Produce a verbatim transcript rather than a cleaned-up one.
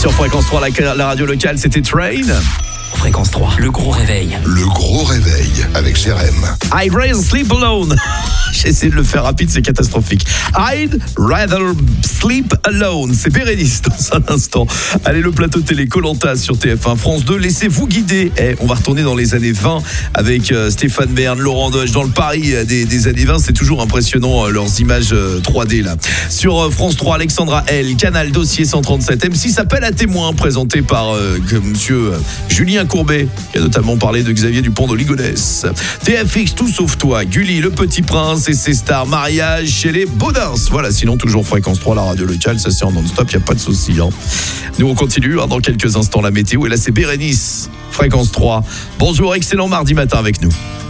Sur Fréquence trois, la, la radio locale, c'était Train. Fréquence trois, le gros réveil. Le gros réveil avec Jérém. I'd rather sleep alone. J'ai essayé de le faire rapide, c'est catastrophique. I'd rather sleep alone. C'est Bérénice dans un instant. Allez, le plateau télé Koh-Lanta sur T F un. France deux, laissez-vous guider. Eh, on va retourner dans les années vingt avec euh, Stéphane Bern, Laurent Doge dans le Paris des, des années vingt. C'est toujours impressionnant, euh, leurs images euh, trois D là. Sur euh, France trois, Alexandra L, Canal Dossier cent trente-sept. M six appel à témoins présenté par euh, monsieur euh, Julien Courbet, qui a notamment parlé de Xavier Dupont de Ligonnès. T F X, Tout sauf toi. Gulli, Le Petit Prince et ses stars. Mariage chez les Baudins. Voilà, sinon toujours Fréquence trois, la radio locale, ça c'est en non-stop, il n'y a pas de souci. Hein. Nous on continue, hein, dans quelques instants la météo. Et là c'est Bérénice, Fréquence trois. Bonjour, excellent mardi matin avec nous.